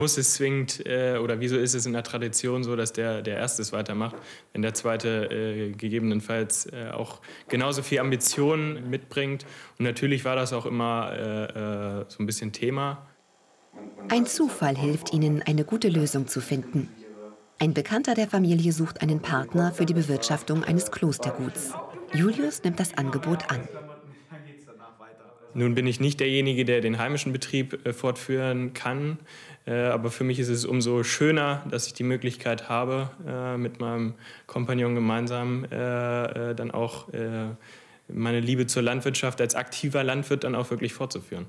Muss es zwingend, oder wieso ist es in der Tradition so, dass der Erste es weitermacht, wenn der Zweite gegebenenfalls auch genauso viel Ambition mitbringt. Und natürlich war das auch immer so ein bisschen Thema. Ein Zufall hilft ihnen, eine gute Lösung zu finden. Ein Bekannter der Familie sucht einen Partner für die Bewirtschaftung eines Klosterguts. Julius nimmt das Angebot an. Nun bin ich nicht derjenige, der den heimischen Betrieb fortführen kann, aber für mich ist es umso schöner, dass ich die Möglichkeit habe, mit meinem Kompagnon gemeinsam dann auch meine Liebe zur Landwirtschaft als aktiver Landwirt dann auch wirklich fortzuführen.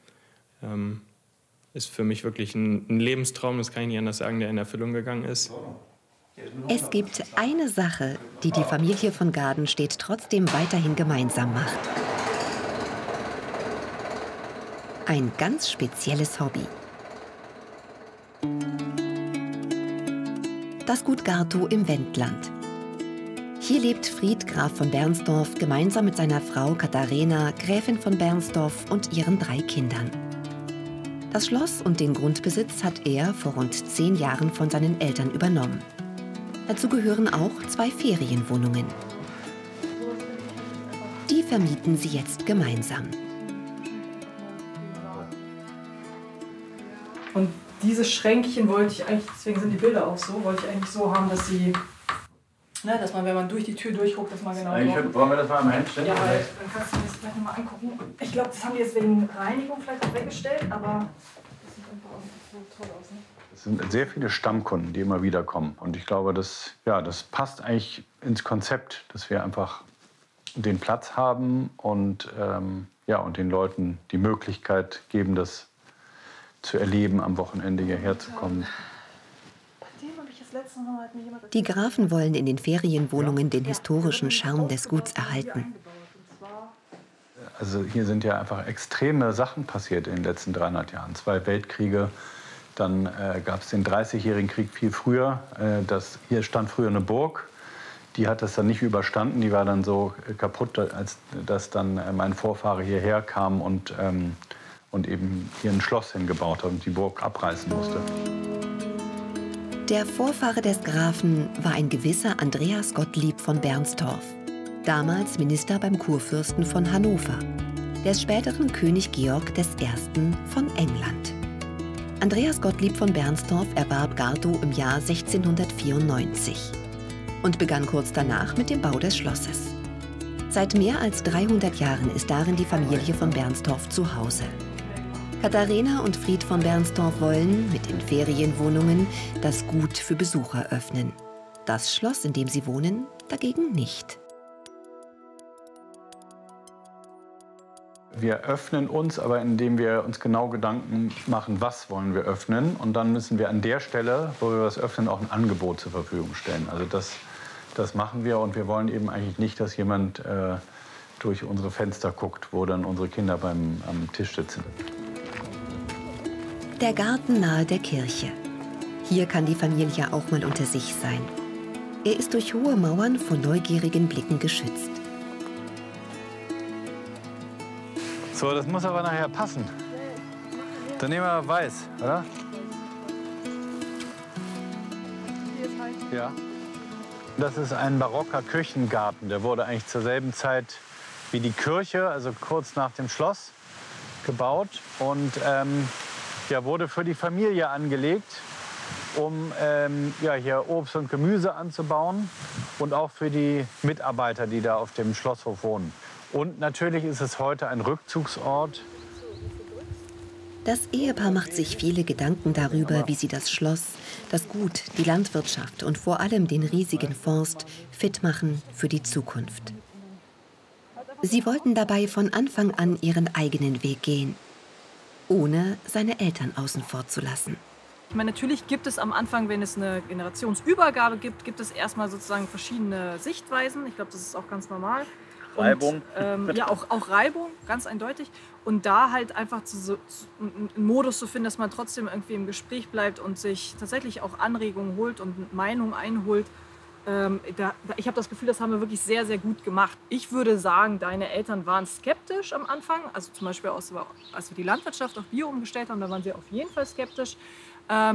Ist für mich wirklich ein Lebenstraum, das kann ich nicht anders sagen, der in Erfüllung gegangen ist. Es gibt eine Sache, die die Familie von Gadenstedt trotzdem weiterhin gemeinsam macht. Ein ganz spezielles Hobby. Das Gut Gartow im Wendland. Hier lebt Fried Graf von Bernsdorf gemeinsam mit seiner Frau Katharina, Gräfin von Bernsdorf und ihren 3 Kindern. Das Schloss und den Grundbesitz hat er vor rund 10 Jahren von seinen Eltern übernommen. Dazu gehören auch 2 Ferienwohnungen. Die vermieten sie jetzt gemeinsam. Und diese Schränkchen wollte ich eigentlich, deswegen sind die Bilder auch so, wollte ich eigentlich so haben, dass sie, ne, dass man, wenn man durch die Tür durchguckt, dass man genau wollen wir das mal am Handstellen? Ja, dann kannst du dir das gleich nochmal angucken. Ich glaube, das haben die jetzt wegen Reinigung vielleicht auch weggestellt, aber das sieht einfach auch so toll aus. Ne? Es sind sehr viele Stammkunden, die immer wieder kommen. Und ich glaube, das passt eigentlich ins Konzept, dass wir einfach den Platz haben und den Leuten die Möglichkeit geben, das zu erleben, am Wochenende hierher zu kommen. Die Grafen wollen in den Ferienwohnungen den historischen Charme des Guts erhalten. Also hier sind ja einfach extreme Sachen passiert in den letzten 300 Jahren. 2 Weltkriege, dann gab es den 30-jährigen Krieg viel früher. Hier stand früher eine Burg, die hat das dann nicht überstanden. Die war dann so kaputt, als dass dann mein Vorfahre hierher kam und eben hier ein Schloss hingebaut hat und die Burg abreißen musste. Der Vorfahre des Grafen war ein gewisser Andreas Gottlieb von Bernstorff, damals Minister beim Kurfürsten von Hannover, des späteren König Georg I. von England. Andreas Gottlieb von Bernstorff erwarb Gartow im Jahr 1694 und begann kurz danach mit dem Bau des Schlosses. Seit mehr als 300 Jahren ist darin die Familie von Bernstorff zu Hause. Katharina und Fried von Bernstorff wollen mit den Ferienwohnungen das Gut für Besucher öffnen. Das Schloss, in dem sie wohnen, dagegen nicht. Wir öffnen uns, aber indem wir uns genau Gedanken machen, was wollen wir öffnen. Und dann müssen wir an der Stelle, wo wir was öffnen, auch ein Angebot zur Verfügung stellen. Also das machen wir und wir wollen eben eigentlich nicht, dass jemand durch unsere Fenster guckt, wo dann unsere Kinder am Tisch sitzen. Der Garten nahe der Kirche. Hier kann die Familie auch mal unter sich sein. Er ist durch hohe Mauern vor neugierigen Blicken geschützt. So, das muss aber nachher passen. Dann nehmen wir weiß, oder? Ja. Das ist ein barocker Kirchengarten. Der wurde eigentlich zur selben Zeit wie die Kirche, also kurz nach dem Schloss, gebaut. Und wurde für die Familie angelegt, um hier Obst und Gemüse anzubauen und auch für die Mitarbeiter, die da auf dem Schlosshof wohnen. Und natürlich ist es heute ein Rückzugsort. Das Ehepaar macht sich viele Gedanken darüber, wie sie das Schloss, das Gut, die Landwirtschaft und vor allem den riesigen Forst fit machen für die Zukunft. Sie wollten dabei von Anfang an ihren eigenen Weg gehen, ohne seine Eltern außen vor zu lassen. Ich meine, natürlich gibt es am Anfang, wenn es eine Generationsübergabe gibt, gibt es erstmal sozusagen verschiedene Sichtweisen. Ich glaube, das ist auch ganz normal. Reibung. Und, ja, auch Reibung, ganz eindeutig. Und da halt einfach einen Modus zu finden, dass man trotzdem irgendwie im Gespräch bleibt und sich tatsächlich auch Anregungen holt und Meinungen einholt. Ich habe das Gefühl, das haben wir wirklich sehr, sehr gut gemacht. Ich würde sagen, deine Eltern waren skeptisch am Anfang. Also zum Beispiel, als wir die Landwirtschaft auf Bio umgestellt haben, da waren sie auf jeden Fall skeptisch.